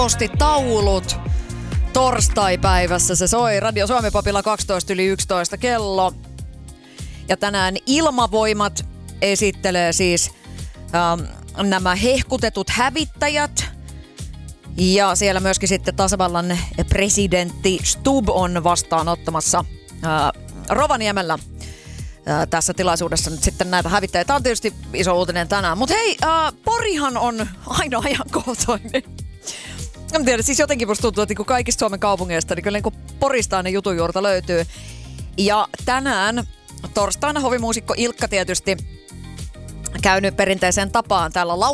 Postitaulut torstaipäivässä se soi Radio Suomi-papilla 12:11 kello. Ja tänään Ilmavoimat esittelee siis nämä hehkutetut hävittäjät. Ja siellä myöskin sitten tasavallan presidentti Stubb on vastaanottamassa Rovaniemellä tässä tilaisuudessa nyt sitten näitä hävittäjiä. Tämä on tietysti iso uutinen tänään. Mutta hei, Porihan on ainoa ajankohtainen. En tiedä, siis jotenkin musta tuntuu, että kaikista Suomen kaupungeista, niin kyllä niin Porista ne jutun juurta löytyy. Ja tänään torstaina hovimuusikko Ilkka tietysti käynyt perinteiseen tapaan täällä